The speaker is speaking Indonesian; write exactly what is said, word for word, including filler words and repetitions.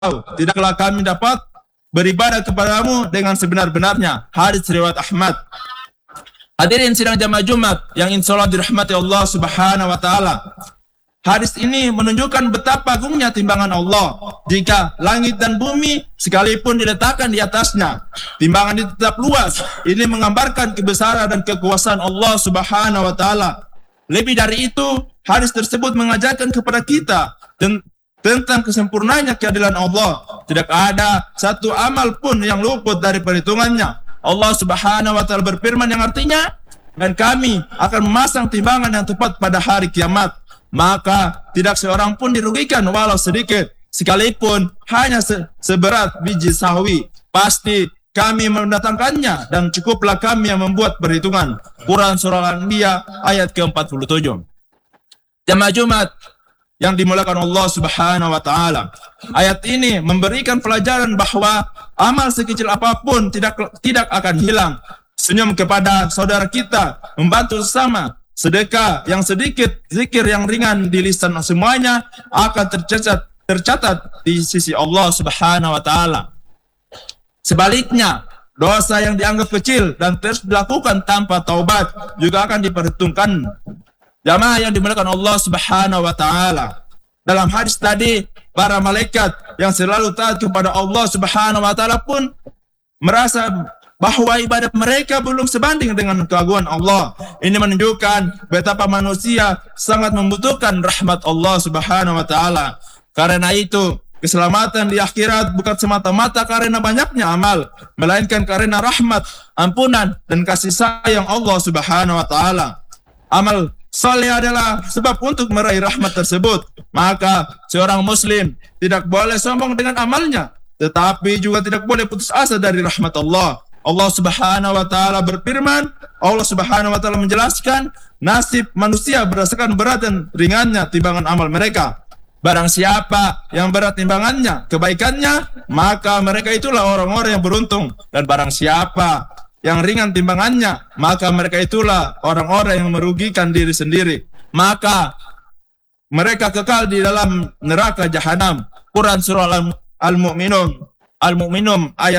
tidaklah kami dapat beribadah kepadamu dengan sebenar-benarnya. Hadis riwayat Ahmad. Hadirin sidang jamaah Jumat yang insya Allah dirahmati Allah Subhanahu wa Ta'ala. Hadis ini menunjukkan betapa agungnya timbangan Allah. Jika langit dan bumi sekalipun diletakkan di atasnya, timbangan itu tetap luas. Ini menggambarkan kebesaran dan kekuasaan Allah Subhanahu wa Ta'ala. Lebih dari itu, hadis tersebut mengajarkan kepada kita tentang kesempurnaannya keadilan Allah. Tidak ada satu amal pun yang luput dari perhitungannya. Allah Subhanahu wa Ta'ala berfirman yang artinya, dan kami akan memasang timbangan yang tepat pada hari kiamat. Maka tidak seorang pun dirugikan walau sedikit, sekalipun hanya se seberat biji sawi. Pasti kami mendatangkannya, dan cukuplah kami yang membuat perhitungan. Quran Surah Al-Anbiya ayat ke empat puluh tujuh. Jamaah Jumat yang dimuliakan Allah Subhanahu wa Ta'ala, ayat ini memberikan pelajaran bahwa amal sekecil apapun tidak tidak akan hilang. Senyum kepada saudara kita, membantu sesama, sedekah yang sedikit, zikir yang ringan di lisan, semuanya akan tercatat tercatat di sisi Allah Subhanahu wa Ta'ala. Sebaliknya, dosa yang dianggap kecil dan terus dilakukan tanpa taubat juga akan diperhitungkan. Jamaah yang dimuliakan Allah Subhanahu wa Ta'ala, dalam hadis tadi, para malaikat yang selalu taat kepada Allah Subhanahu wa Ta'ala pun merasa bahwa ibadah mereka belum sebanding dengan keagungan Allah. Ini menunjukkan betapa manusia sangat membutuhkan rahmat Allah Subhanahu wa Ta'ala. Karena itu, keselamatan di akhirat bukan semata-mata karena banyaknya amal, melainkan karena rahmat, ampunan, dan kasih sayang Allah Subhanahu wa Ta'ala. Amal saleh adalah sebab untuk meraih rahmat tersebut. Maka seorang muslim tidak boleh sombong dengan amalnya, tetapi juga tidak boleh putus asa dari rahmat Allah. Allah Subhanahu wa Ta'ala berfirman, Allah Subhanahu wa Ta'ala menjelaskan nasib manusia berdasarkan berat dan ringannya timbangan amal mereka. Barang siapa yang berat timbangannya, kebaikannya, maka mereka itulah orang-orang yang beruntung. Dan barang siapa yang ringan timbangannya, maka mereka itulah orang-orang yang merugikan diri sendiri. Maka mereka kekal di dalam neraka jahanam. Quran Surah Al-Mu'minun Al-Mu'minun ayat